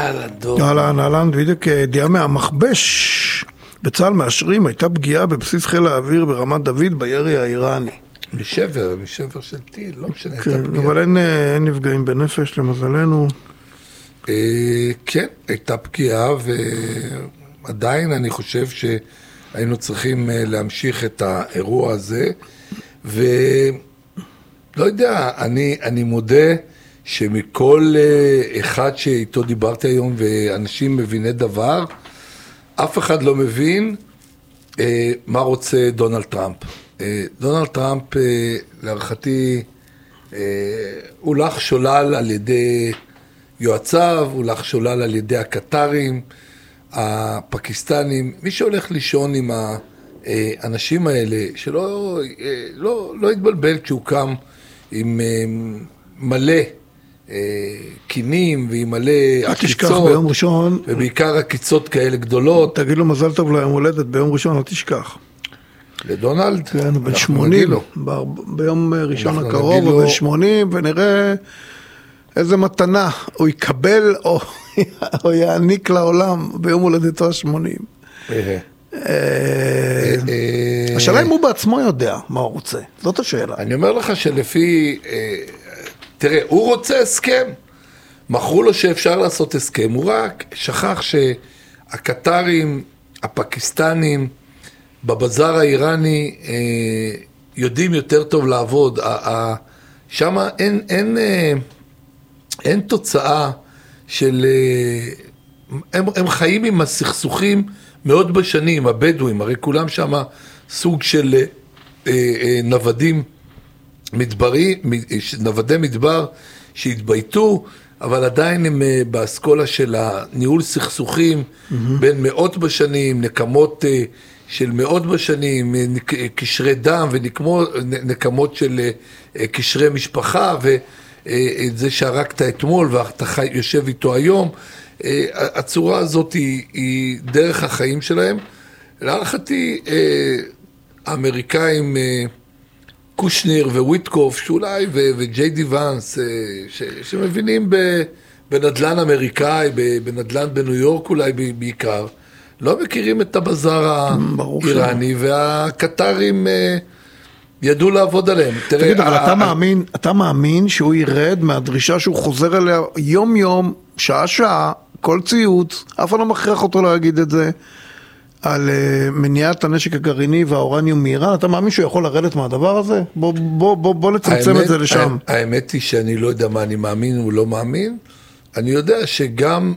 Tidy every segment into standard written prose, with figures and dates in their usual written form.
יאללה, דור. אהלן, בדיוק ידיעה מהמכבש. בצה"ל מאשרים, הייתה פגיעה בבסיס חיל האוויר ברמת דוד בירי האיראני. משבר של טיל, לא משנה. כן, אבל אין נפגעים בנפש למזלנו. כן, הייתה פגיעה, ועדיין אני חושב שהיינו צריכים להמשיך את האירוע הזה, ולא יודע, אני מודה שמכל אחד שאיתו דיברתי היום, ואנשים מביני דבר, אף אחד לא מבין מה רוצה דונלד טראמפ. דונלד טראמפ, להערכתי, הולך שולל על ידי יועציו, הולך שולל על ידי הקטרים, הפקיסטנים, מי שהולך לישון עם האנשים האלה, שלא לא יתבלבל כשהוא קם עם מלא קינים ועם מלא עקיצות, ביום ראשון, ובעיקר עקיצות כאלה גדולות. תגיד לו מזל טוב ליום הולדת, ביום ראשון לא תשכח. לדונלד? כן, הוא בן 80, ביום ראשון הקרוב הוא בן 80, ונראה איזה מתנה הוא יקבל או יעניק לעולם ביום הולדתו ה-80. השאלה אם הוא בעצמו יודע מה הוא רוצה, זאת השאלה. אני אומר לך שלפי, תראה, הוא רוצה הסכם, מכרו לו שאפשר לעשות הסכם, הוא רק שכח שהקטרים, הפקיסטנים, בבזאר האיראני יודעים יותר טוב לעבוד, שם אין תוצאה של, הם חיים עם הסכסוכים מאוד בשנים, הבדואים, הרי כולם שם סוג של נוודים מדברי, נוודי מדבר שהתבייתו, אבל עדיין הם באסכולה של הניהול סכסוכים בין מאות בשנים, נקמות של מאות בשנים, קשרי דם ונקמות של קשרי משפחה, וזה שהרגת אתמול ואתה יושב איתו היום, הצורה הזאת היא דרך החיים שלהם. להערכתי, האמריקאים, קושניר וויטקוף, שאולי, וג'יי די ואנס, שמבינים בנדלן אמריקאי, בנדלן בניו יורק אולי בעיקר, לא מכירים את הבזאר האיראני, והקטרים ידעו לעבוד עליהם. תגיד, אבל אתה מאמין שהוא ירד מהדרישה שהוא חוזר אליה יום יום, שעה שעה, כל ציוץ, אף אחד לא מכריח אותו להגיד את זה, על מניעת הנשק הגרעיני והאורניום מאיראן? אתה מאמין שהוא יכול לרדת מהדבר הזה? בוא לצמצם את זה לשם. האמת היא שאני לא יודע מה אני מאמין או לא מאמין. אני יודע שגם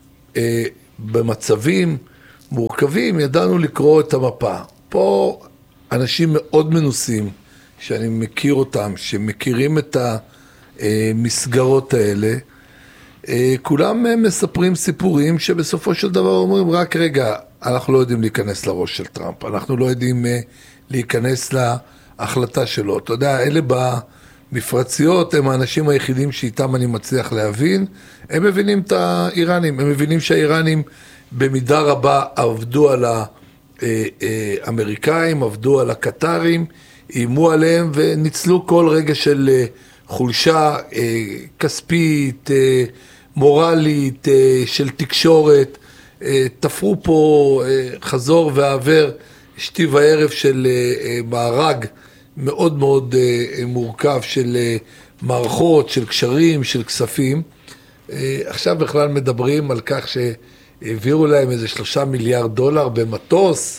במצבים מורכבים ידענו לקרוא את המפה. פה אנשים מאוד מנוסים, שאני מכיר אותם, שמכירים את המסגרות האלה, כולם מספרים סיפורים שבסופו של דבר אומרים, רק רגע, אנחנו לא יודעים להיכנס לראש של טראמפ, אנחנו לא יודעים להיכנס להחלטה שלו. אתה יודע, אלה במפרציות הם האנשים היחידים שאיתם אני מצליח להבין, הם מבינים את האיראנים, הם מבינים שהאיראנים במידה רבה עבדו על האמריקאים, עבדו על הקטרים, אימו עליהם וניצלו כל רגע של חולשה כספית, מורלית, של תקשורת, תפרו פה חזור ועבר שתי וערב של מארג מאוד מאוד מורכב של מערכות, של קשרים, של כספים. עכשיו בכלל מדברים על כך שהעבירו להם איזה $3 מיליארד במטוס,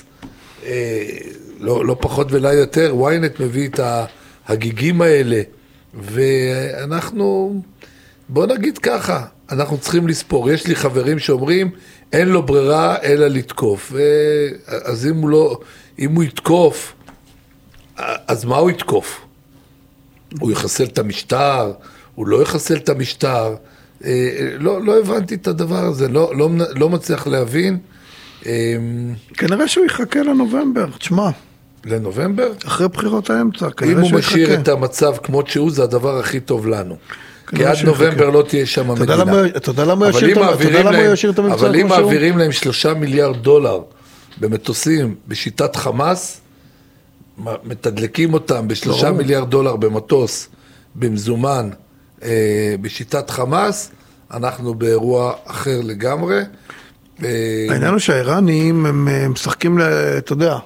לא פחות ולא יותר. וויינט מביא את הגיגים האלה, ואנחנו, בוא נגיד ככה, אנחנו צריכים לספור. יש לי חברים שאומרים, אין לו ברירה אלא לתקוף. אז אם הוא יתקוף, אז מה הוא יתקוף? הוא יחסל את המשטר? הוא לא יחסל את המשטר? לא הבנתי את הדבר הזה, לא מצליח להבין. כנראה שהוא יחכה לנובמבר, תשמע. לנובמבר? אחרי בחירות האמצע, אם הוא משאיר את המצב כמו שהוא, זה הדבר הכי טוב לנו. כי עד נובמבר לא תהיה שם המדינה. אתה יודע למה הוא ישאיר את המבצע? אבל אם מעבירים להם $3 מיליארד במטוסים בשיטת חמאס, מתדלקים אותם ב$3 מיליארד במטוס, במזומן, בשיטת חמאס, אנחנו באירוע אחר לגמרי. העניין הוא שהאיראנים הם משחקים, אתה יודע,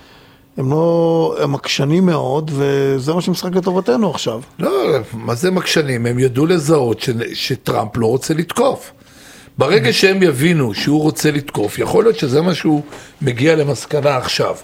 הם עקשנים מאוד, וזה מה שמשחק לטובתנו עכשיו. לא, מה זה מקשנים? הם ידעו לזהות שטראמפ לא רוצה לתקוף. ברגע שהם יבינו שהוא רוצה לתקוף, יכול להיות שזה מה שהוא מגיע למסקנה עכשיו.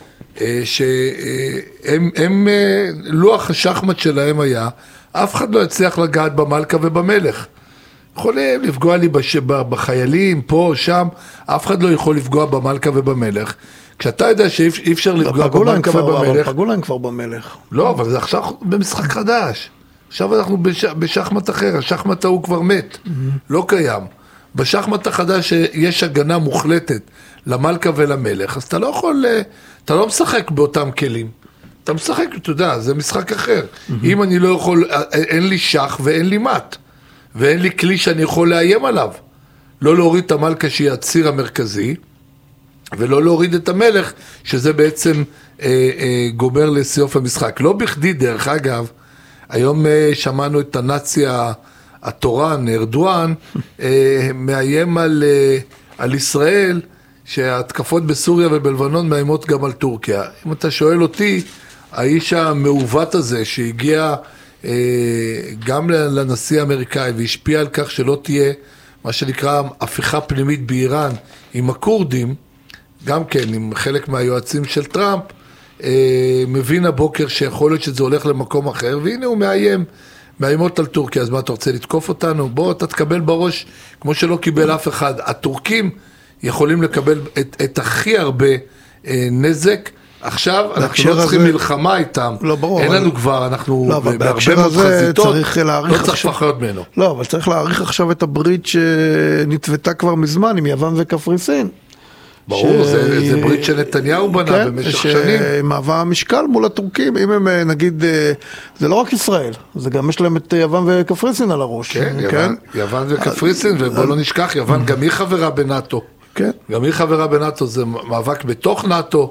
שהם, לוח השחמט שלהם היה, אף אחד לא יצליח לגעת במלכה ובמלך. יכולים לפגוע לי בחיילים, פה, שם, אף אחד לא יכול לפגוע במלכה ובמלך. כשאתה יודע שאי אפשר לפגוע במלכה ובמלך... פגעו להם כבר במלך. לא, אבל זה עכשיו במשחק חדש. עכשיו אנחנו בשחמט אחר, השחמט ההוא כבר מת, לא קיים. בשחמט החדש יש הגנה מוחלטת למלכה ולמלך, אז אתה לא יכול, אתה לא משחק באותם כלים. אתה משחק, אתה יודע, זה משחק אחר. אם אני לא יכול, אין לי שח ואין לי מת. ואין לי כלי שאני יכול לאיים עליו. לא להוריד את המלכה שהיא הציר המרכזי, ולא להוריד את המלך, שזה בעצם גומר לסיוף המשחק. לא בכדי, דרך אגב, היום שמענו את הנאצי התורן, ארדואן, מאיים על ישראל, שההתקפות בסוריה ובלבנון מאיימות גם על טורקיה. אם אתה שואל אותי, האיש המעוות הזה שהגיע גם לנשיא האמריקאי והשפיע על כך שלא תהיה מה שנקרא הפיכה פנימית באיראן עם הקורדים, גם כן עם חלק מהיועצים של טראמפ, מבין הבוקר שיכול להיות שזה הולך למקום אחר, והנה הוא מאיימות על טורקיה. אז מה, אתה רוצה לתקוף אותנו? בוא, אתה תקבל בראש כמו שלא קיבל אף אחד. הטורקים יכולים לקבל את הכי הרבה נזק. עכשיו אנחנו לא צריכים מלחמה איתם, אין לנו כבר, אנחנו בהרבה מאוד חזיתות, לא צריך פחות ממנו. לא, אבל צריך להעריך עכשיו את הברית שנתוותה כבר מזמן עם יוון וקפריסין. ברור, זה ברית שנתניהו בנה במשך שנים. שמהווה משקל מול הטורקים, אם הם נגיד, זה לא רק ישראל, זה גם יש להם את יוון וקפריסין על הראש. כן, יוון וקפריסין, ובוא לא נשכח, יוון גם היא חברה בנאטו. גם היא חברה בנאטו, זה מאבק בתוך נאטו.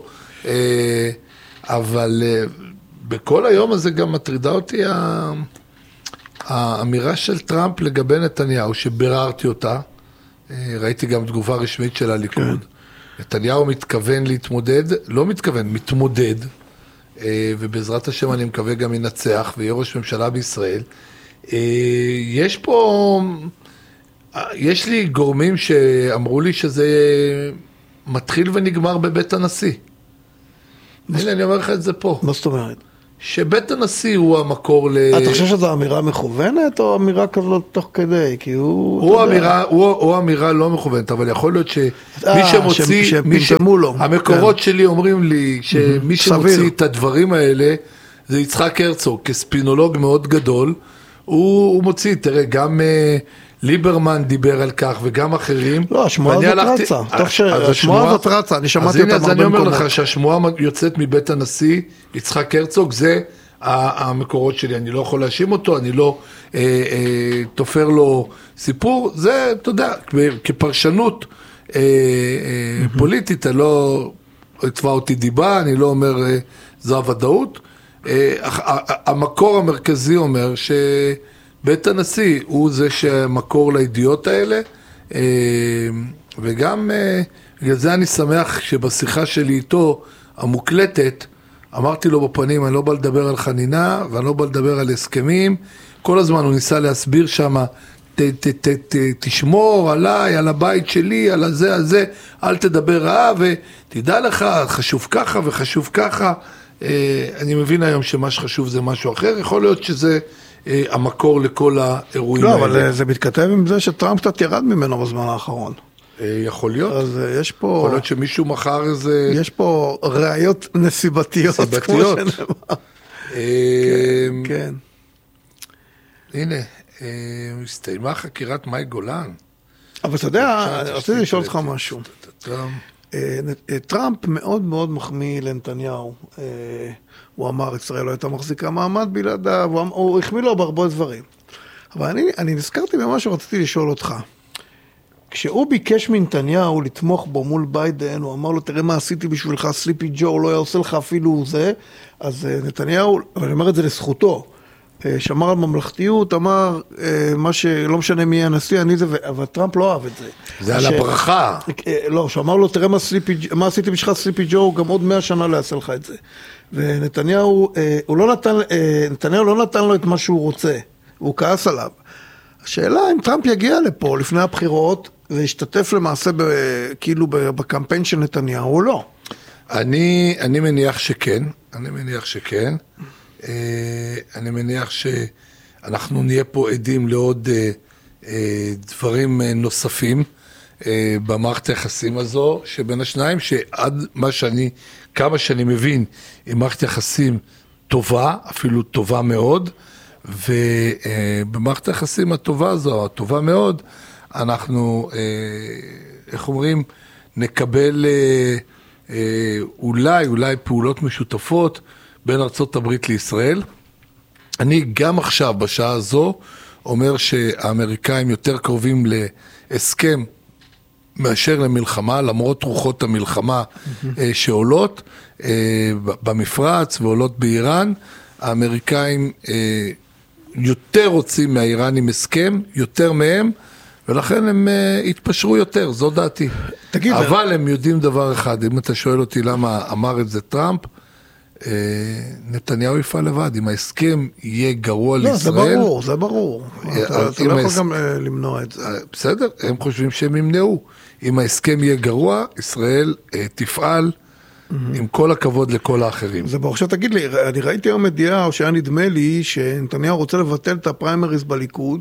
אבל בכל היום הזה גם מטרידה אותי האמירה של טראמפ לגבי נתניהו, שביררתי אותה, ראיתי גם תגובה רשמית של הליכוד. נתניהו מתכוון להתמודד, לא מתכוון, מתמודד, ובעזרת השם אני מקווה גם ינצח, ויהיה ראש ממשלה בישראל. יש פה, יש לי גורמים שאמרו לי שזה מתחיל ונגמר בבית הנשיא. הנה, אני אומר לך את זה פה. מה זאת אומרת? שבית הנשיא הוא המקור אתה חושב שזו אמירה מכוונת או אמירה כזאת תוך כדי? כי הוא אמירה לא מכוונת, אבל יכול להיות שמי שמוציא, המקורות שלי אומרים לי שמי שמוציא את הדברים האלה זה יצחק הרצוג, כספינולוג מאוד גדול, הוא מוציא, תראה, גם ליברמן דיבר על כך וגם אחרים. לא, השמועה הזאת רצה. השמועה הזאת רצה, אני שמעתי אותם הרבה מקומות. אז אני אומר לך שהשמועה יוצאת מבית הנשיא, יצחק הרצוג, זה המקורות שלי. אני לא יכול להאשים אותו, אני לא תופר לו סיפור. זה, אתה יודע, כפרשנות פוליטית, אני לא אתבע אותי דיבה, אני לא אומר זו הוודאות. המקור המרכזי אומר בית הנשיא הוא זה שמקור לידיעות האלה, וגם בגלל זה אני שמח שבשיחה שלי איתו, המוקלטת, אמרתי לו בפנים, אני לא בא לדבר על חנינה, ואני לא בא לדבר על הסכמים, כל הזמן הוא ניסה להסביר שם, תשמור עליי, על הבית שלי, על הזה, אל תדבר רעה, ותדע לך, חשוב ככה וחשוב ככה, אני מבין היום שמה שחשוב זה משהו אחר, יכול להיות שזה המקור לכל האירועים האלה. לא, אבל זה מתכתב עם זה שטראמפ קצת ירד ממנו בזמן האחרון. יכול להיות. אז יש פה... יכול להיות שמישהו מחר איזה... יש פה ראיות נסיבתיות. נסיבתיות. כן. הנה, הסתיימה חקירת מאי גולן. אבל אתה יודע, רציתי לשאול אותך משהו. טראמפ מאוד מאוד מחמיא לנתניהו. הוא אמר, ישראל לא הייתה מחזיקה מעמד בלעדיו, הוא החמיא לו בהרבה דברים. אבל אני נזכרתי במה שרציתי לשאול אותך. כשהוא ביקש מנתניהו לתמוך בו מול ביידן, הוא אמר לו, תראה מה עשיתי בשבילך, סליפי ג'ו, לא יעשה לך אפילו זה, אז נתניהו, אבל אני אומר את זה לזכותו, שמר על ממלכתיות, אמר מה שלא משנה מי הנשיא, אני זה, אבל טראמפ לא אהב את זה. זה על הברכה. לא, שאמר לו, תראה מה עשיתי בשבילך סליפי ג'ו, גם עוד 100 שנה לא יעשה לך את זה. ונתניהו, נתניהו לא נתן לו את מה שהוא רוצה, הוא כעס עליו. השאלה אם טראמפ יגיע לפה לפני הבחירות, וישתתף למעשה כאילו בקמפיין של נתניהו או לא. אני מניח שכן, אני מניח שאנחנו נהיה פה עדים לעוד דברים נוספים במערכת היחסים הזו, שבין השניים, שעד כמה שאני מבין, היא מערכת יחסים טובה, אפילו טובה מאוד, ובמערכת היחסים הטובה הזו, הטובה מאוד, אנחנו, איך אומרים, נקבל אולי פעולות משותפות בין ארצות הברית לישראל. אני גם עכשיו, בשעה הזו, אומר שהאמריקאים יותר קרובים להסכם מאשר למלחמה, למרות רוחות המלחמה שעולות במפרץ ועולות באיראן. האמריקאים יותר רוצים מהאיראנים הסכם, יותר מהם, ולכן הם התפשרו יותר, זו דעתי. אבל הם יודעים דבר אחד, אם אתה שואל אותי למה אמר את זה טראמפ, נתניהו יפעל לבד, אם ההסכם יהיה גרוע לישראל... לא, זה ברור. אתה לא יכול גם למנוע את זה. בסדר, הם חושבים שהם ימנעו. אם ההסכם יהיה גרוע, ישראל תפעל עם כל הכבוד לכל האחרים. זה ברור. עכשיו תגיד לי, אני ראיתי היום ידיעה, או שהיה נדמה לי, שנתניהו רוצה לבטל את הפריימריז בליכוד,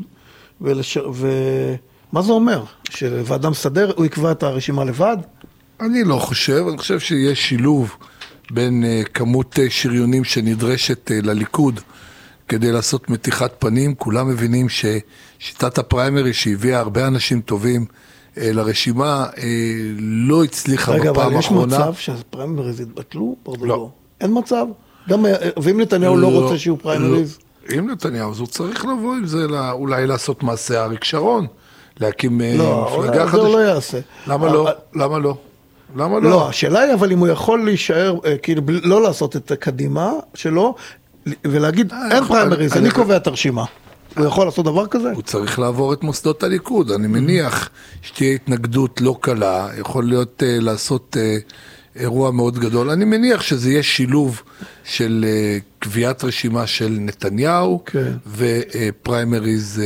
מה זה אומר? שוועדה מסדר, הוא יקבע את הרשימה לבד? אני לא חושב, אני חושב שיש שילוב בין כמות שריונים שנדרשת לליכוד כדי לעשות מתיחת פנים. כולם מבינים ששיטת הפריימרי שהביאה הרבה אנשים טובים לרשימה לא הצליחה בפעם האחרונה. רגע, אבל יש מצב שהפריימריז יתבטלו? לא. אין מצב? ואם נתניהו לא רוצה שיהיו פריימריז? אם נתניהו, אז הוא צריך לבוא עם זה, אולי לעשות מעשה אריק שרון, להקים מפלגה חדשה. לא, זה לא יעשה. למה לא? למה לא? למה לא? לא, השאלה היא, אבל אם הוא יכול להישאר, כאילו, לא לעשות את הקדימה שלו, ולהגיד, אין פריימריז, אני קובע את הרשימה. הוא יכול לעשות דבר כזה? הוא צריך לעבור את מוסדות הליכוד. אני מניח שתהיה התנגדות לא קלה, יכול להיות לעשות אירוע מאוד גדול. אני מניח שזה יהיה שילוב של קביעת רשימה של נתניהו, ופריימריז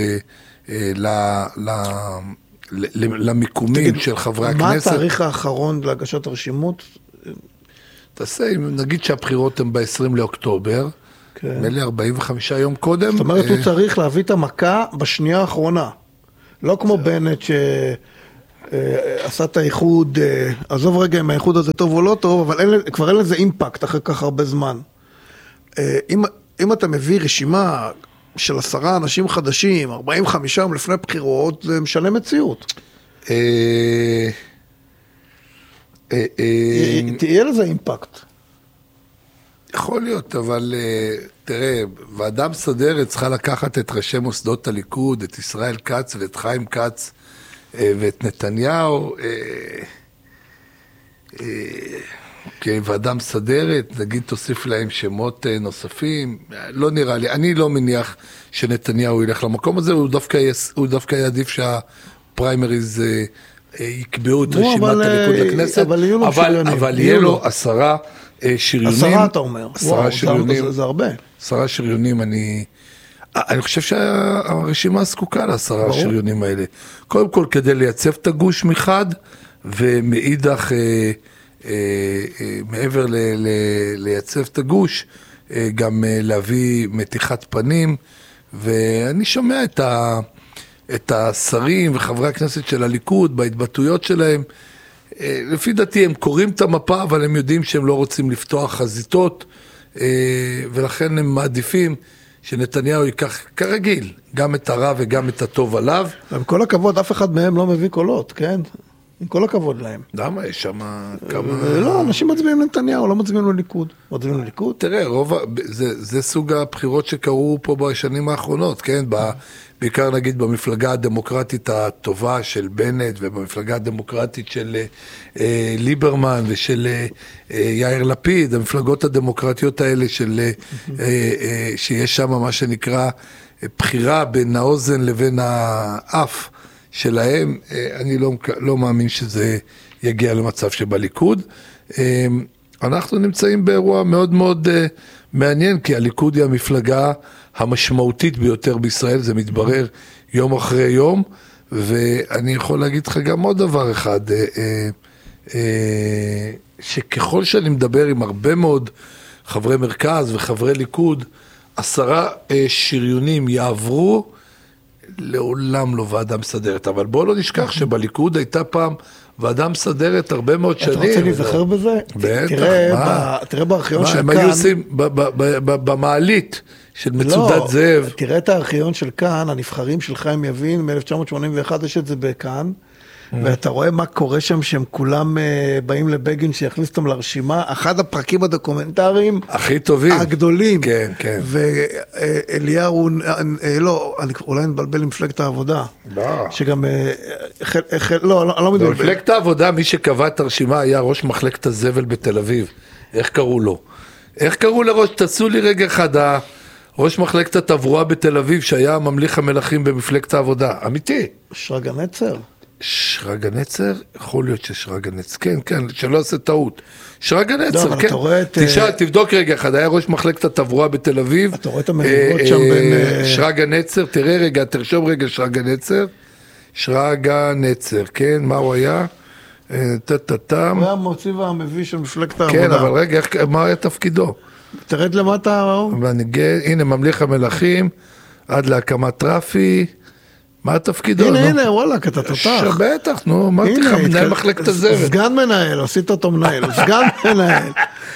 למיקומים של חברי הכנסת. מה התאריך האחרון להגשת הרשימות? תעשה, נגיד שהבחירות הן ב-20 לאוקטובר, נדמה 45 יום קודם. זאת אומרת, הוא צריך להביא את המכה בשנייה האחרונה. לא כמו בנט שעשה את האיחוד, עזוב רגע אם האיחוד הזה טוב או לא טוב, אבל כבר אין לזה אימפקט אחרי כך הרבה זמן. אם אתה מביא רשימה של 10 אנשים חדשים, 45 יום לפני בחירות, זה משנה מציאות. תהיה לזה אימפקט. יכול להיות, אבל תראה, ועדה מסדרת צריכה לקחת את ראשי מוסדות הליכוד, את ישראל כץ ואת חיים כץ ואת נתניהו, כוועדה מסדרת, נגיד תוסיף להם שמות נוספים, לא נראה לי, אני לא מניח שנתניהו ילך למקום הזה, הוא דווקא יעדיף שהפריימריז יקבעו את רשימת הליכוד לכנסת, אבל יהיה לו 10 שריונים. 10 אתה אומר. 10 שריונים. זה הרבה. 10 שריונים, אני חושב שהרשימה זקוקה ל10 שריונים האלה. קודם כל כדי לייצב את הגוש מחד, ומאידך מעבר לייצב את הגוש, גם להביא מתיחת פנים, ואני שומע את השרים וחברי הכנסת של הליכוד בהתבטאויות שלהם, לפי דעתי הם קוראים את המפה, אבל הם יודעים שהם לא רוצים לפתוח חזיתות, ולכן הם מעדיפים שנתניהו ייקח כרגיל, גם את הרע וגם את הטוב עליו. עם כל הכבוד, אף אחד מהם לא מביא קולות, כן? עם כל הכבוד להם. למה? יש שם כמה... לא, אנשים מצביעים לנתניהו, לא מצביעים לליכוד. מצביעים לליכוד? תראה, זה סוג הבחירות שקרו פה בשנים האחרונות, כן? בעיקר נגיד במפלגה הדמוקרטית הטובה של בנט, ובמפלגה הדמוקרטית של ליברמן ושל יאיר לפיד, המפלגות הדמוקרטיות האלה שיש שם מה שנקרא בחירה בין האוזן לבין האף שלהם, אני לא מאמין שזה יגיע למצב שבליכוד. אנחנו נמצאים באירוע מאוד מאוד מעניין, כי הליכוד היא המפלגה המשמעותית ביותר בישראל, זה מתברר יום אחרי יום, ואני יכול להגיד לך גם עוד דבר אחד, שככל שאני מדבר עם הרבה מאוד חברי מרכז וחברי ליכוד, 10 שריונים יעברו, לעולם לא ועדה מסדרת, אבל בואו לא נשכח שבליכוד הייתה פעם ועדה מסדרת הרבה מאוד שנים. אתה רוצה להיזכר בזה? בטח, תראה בארכיון של כאן. מה הם היו עושים במעלית של מצודת זאב? תראה את הארכיון של כאן, הנבחרים של חיים יבין, מ-1981 יש את זה בכאן, ואתה רואה מה קורה שם, שהם כולם באים לבגין שיכניס אותם לרשימה, אחד הפרקים הדוקומנטריים הכי טובים, הגדולים, כן, כן. ואליהו, לא, אולי נבלבל עם מפלגת העבודה, שגם, לא מתבלבל. במפלגת העבודה, מי שקבע את הרשימה היה ראש מחלקת הזבל בתל אביב, איך קראו לו? איך קראו לראש, תעשו לי רגע אחד, ראש מחלקת התברואה בתל אביב, שהיה ממליך המלכים במפלגת העבודה, אמיתי. שרגא נצר. שרגא נצר? יכול להיות ששרגא נצר, כן, כן, שלא עושה טעות. שרגא נצר, כן. תבדוק רגע אחד, היה ראש מחלקת התברואה בתל אביב. אתה רואה את המריבות שם בין... שרגא נצר, תראה רגע, תרשום רגע שרגא נצר. שרגא נצר, כן, מה הוא היה? הוא היה המוציא והמביא של מפלגת העבודה. כן, אבל רגע, מה היה תפקידו? תרד למטה. הנה, ממליך המלכים, עד להקמת רפי. מה התפקידו? הנה, וואלה, אתה תותח. בטח, נו, אמרתי לך, מנהל מחלקת הזבל. סגן מנהל, עשית אותו מנהל, סגן מנהל.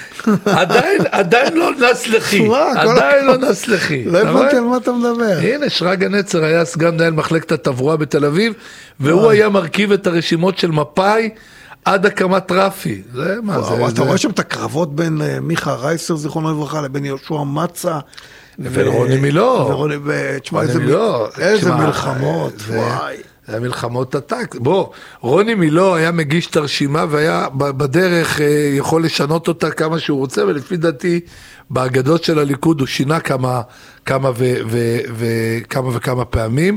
עדיין לא נס לכי, עדיין לא נס לכי. לא הבנתי על מה אתה מדבר. הנה, שרגא נצר היה סגן מנהל מחלקת התברואה בתל אביב, והוא היה מרכיב את הרשימות של מפאי עד הקמת רפי. זה מה זה? אתה רואה שם את הקרבות בין מיכה רייסר, זיכרונו לברכה, לבין יהושע מצה, ורוני מילוא. תשמע, איזה מלחמות, וואי. זה מלחמות עתק. בוא, רוני מילוא היה מגיש את הרשימה, והיה בדרך יכול לשנות אותה כמה שהוא רוצה, ולפי דעתי, באגדות של הליכוד הוא שינה כמה וכמה פעמים.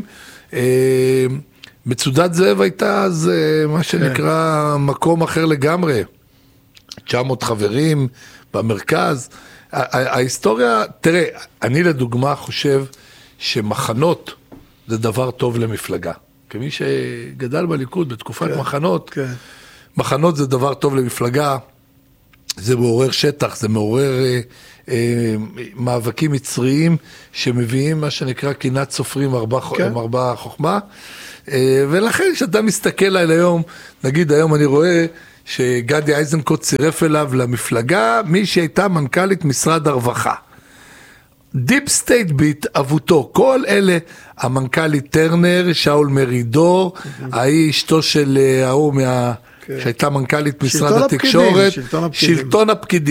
מצודת זאב הייתה אז מה שנקרא מקום אחר לגמרי. 900 חברים במרכז. ההיסטוריה, תראה, אני לדוגמה חושב שמחנות זה דבר טוב למפלגה. כמי שגדל בליכוד בתקופת מחנות, מחנות זה דבר טוב למפלגה, זה מעורר שטח, זה מעורר מאבקים מצריים שמביאים מה שנקרא קינת סופרים ארבע חוכמה, ולכן כשאתה מסתכל על היום, נגיד היום אני רואה שגדי איזנקוט צירף אליו למפלגה, מי שהייתה מנכ"לית משרד הרווחה. דיפ סטייט בהתאבותו, כל אלה, המנכ"לית טרנר, שאול מרידור, ההיא אשתו של ההוא שהייתה מנכ"לית משרד התקשורת, שלטון הפקידים.